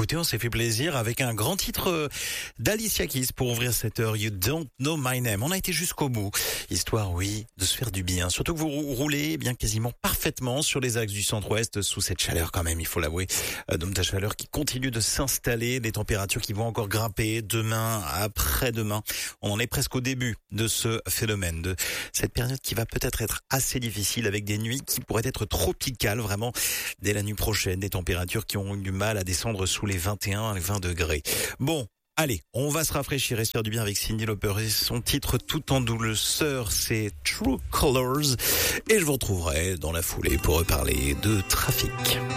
écoutez, on s'est fait plaisir avec un grand titre d'Alicia Keys pour ouvrir cette heure. You Don't Know My Name. On a été jusqu'au bout. Histoire, oui, de se faire du bien. Surtout que vous roulez bien quasiment parfaitement sur les axes du centre-ouest sous cette chaleur quand même, il faut l'avouer. Donc la chaleur qui continue de s'installer, des températures qui vont encore grimper demain, après-demain. On en est presque au début de ce phénomène, de cette période qui va peut-être être assez difficile avec des nuits qui pourraient être tropicales vraiment dès la nuit prochaine, des températures qui ont eu du mal à descendre sous les 21, les 20 degrés. Bon, allez, on va se rafraîchir et se faire du bien avec Cyndi Lauper et son titre tout en douceur, c'est True Colors. Et je vous retrouverai dans la foulée pour reparler de trafic.